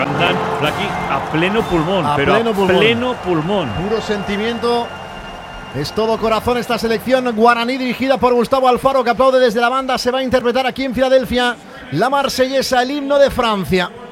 cantan aquí a pleno pulmón, a pero pleno a pulmón. pleno pulmón. Puro sentimiento. Es todo corazón esta selección guaraní dirigida por Gustavo Alfaro, que aplaude desde la banda. Se va a interpretar aquí en Filadelfia la marsellesa, el himno de Francia.